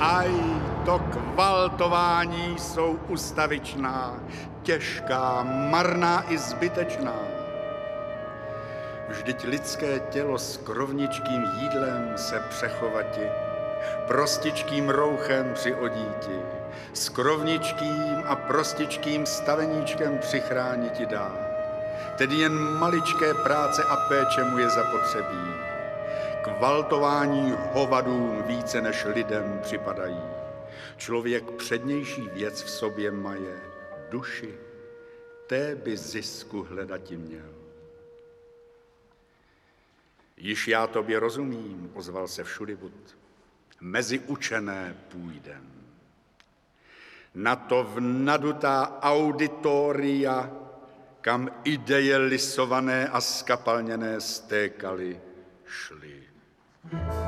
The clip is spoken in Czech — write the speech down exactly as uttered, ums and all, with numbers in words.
Aj, to kvaltování jsou ustavičná, těžká, marná i zbytečná. Vždyť lidské tělo s krovničkým jídlem se přechovati, prostičkým rouchem přiodíti, s krovničkým a prostičkým staveníčkem přichrániti dá. Tedy jen maličké práce a péče mu je zapotřebí. Kvaltování hovadům více než lidem připadají. Člověk přednější věc v sobě maje, duši, té by zisku hledati měl. Již já tobě rozumím, ozval se Všudyvud, mezi učené půjdem. Na to v nadutá auditoria, kam ideje lisované a skapalněné stékaly, šly.